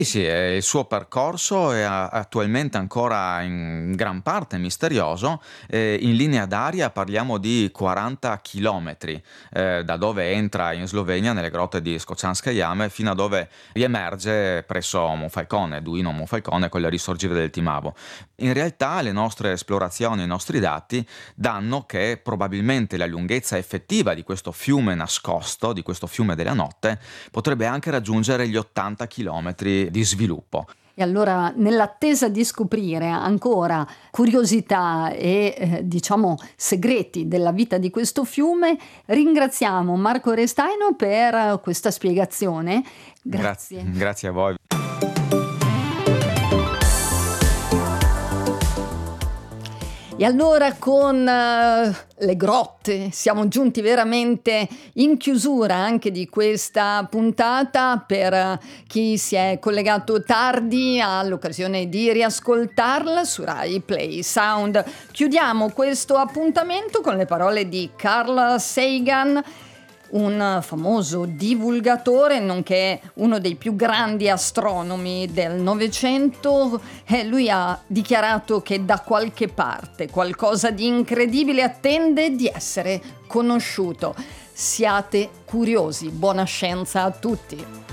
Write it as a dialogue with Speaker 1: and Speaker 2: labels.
Speaker 1: Sì, il suo percorso è attualmente ancora in gran parte misterioso. In linea d'aria parliamo di 40 chilometri, da dove entra in Slovenia, nelle grotte di Škocjanske Jame, fino a dove riemerge presso Monfalcone, Duino Monfalcone, con il risorgere del Timavo. In realtà le nostre esplorazioni, i nostri dati danno che probabilmente la lunghezza effettiva di questo fiume nascosto, di questo fiume della notte, potrebbe anche raggiungere gli 80 chilometri di sviluppo.
Speaker 2: E allora, nell'attesa di scoprire ancora curiosità e diciamo segreti della vita di questo fiume, ringraziamo Marco Restaino per questa spiegazione. Grazie.
Speaker 1: Grazie a voi.
Speaker 2: E allora con le grotte siamo giunti veramente in chiusura anche di questa puntata. Per chi si è collegato tardi ha l'occasione di riascoltarla su Rai Play Sound. Chiudiamo questo appuntamento con le parole di Carl Sagan, un famoso divulgatore nonché uno dei più grandi astronomi del Novecento. Lui ha dichiarato che da qualche parte qualcosa di incredibile attende di essere conosciuto. Siate curiosi, buona scienza a tutti!